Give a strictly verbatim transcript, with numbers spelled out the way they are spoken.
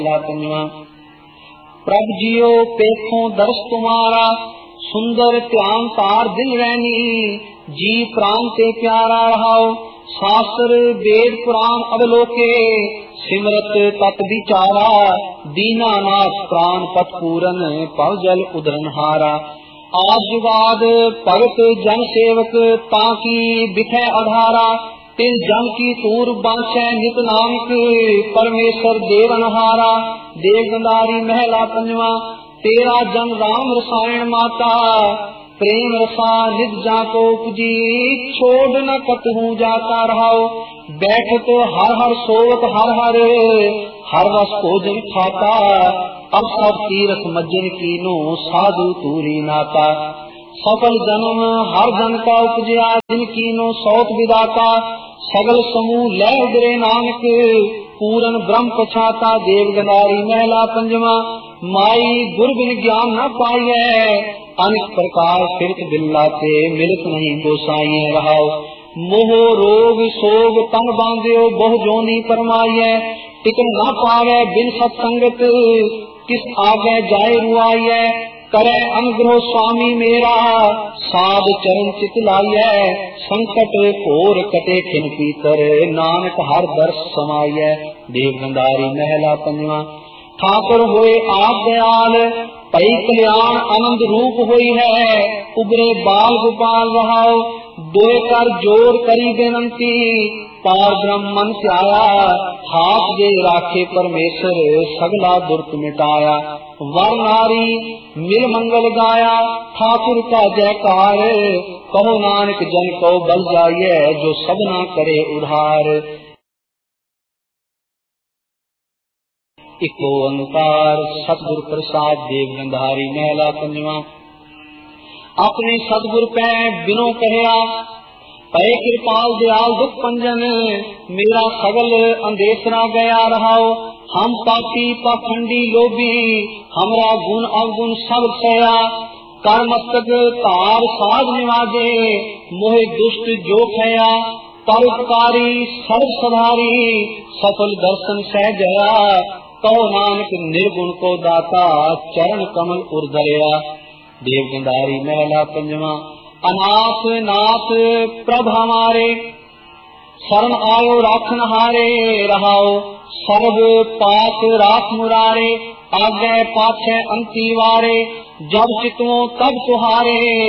प्रभ जियो पेखों दर्श तुम्हारा, सुंदर ध्यान तार दिन रहनी, जी प्राण ते प्यारा रहाओ। शास्त्र वेद पुराण अवलोके, सिमरत तत् विचारा, दीनानाथ प्राण पत पूरन, पव जल उदरन हारा। आशीर्वाद भगत जन सेवक, ताकि बिठे आधारा, तिल जन की तूर बांछे नित नानक, परमेश्वर देवन हारा। देवगंधारी महला पंजवा, तेरा जन राम रसायन माता, प्रेम रसा निज जाको उपजी, छोड़ न कतहु जाता रहाओ। बैठत हर हर सोवत हर हर, हर रस भोजन खाता, अब सब तीरथ मज्जन कीनो, साधु तूरी नाता। सफल जन्म हर जन का उपजया, जिन कीनो सौत विदाता, सगल समूह लय उदरे नानक, पूरन ब्रह्म पछाता। देवगंधारी महला पंजवा, माई गुर बिन ज्ञान न पाइए, अनेक प्रकार फिरत बिल्लाते, मिलत नहीं गोसाइए रहाओ। मोह रोग सोग तन बांध्यो, बहु जोनी परमाइए, टिकन न पावे बिन सत्संगत, किस आगे जाए रुआइए। करे अनुग्रह स्वामी मेरा, साध चरण चित लाइए, संकट घोर कटे खिन पीतर, नानक हर दर्श समाइए। देवगंधारी महला पंजवा, ठाकुर होए आप दयाल, पई कल्याण आनंद रूप होई है, उबरे बाल गोपाल रहाओ। दोए कर जोर करी बेनंती, पार ब्रह्म मन से आया, हाथ दे राखे परमेश्वर, सगला दुर्त मिटाया। वर नारी मिल मंगल गाया, ठाकुर का जयकार, कहो नानक जन को बल जाइए, जो सबना करे उधार। इको ओंकार सतगुर प्रसाद। देवगंधारी महला पंजवा, अपने सतगुर पै बिनो कहया, पै कृपाल दयाल दुख पंजन, मेरा सगल अंदेसरा गया रहाओ। हम पापी पाखंडी लोभी, हमरा गुण अवगुण सब सया, कर मस्तक तार साध निवाजे, मोहे दुष्ट जो खया। परोपकारी सर्व सधारी, सफल दर्शन सह जया, कहो नानक निर्गुण को दाता, चरण कमल उर्धरया। देवगंधारी महला पंजवा, अनाथ नाथ प्रभ हमारे, शरण आयो राखन हारे रहाओ। सर्व पास राख मुरारे, आगे पाछे अंती वारे, जब चितवो तब तुहारे,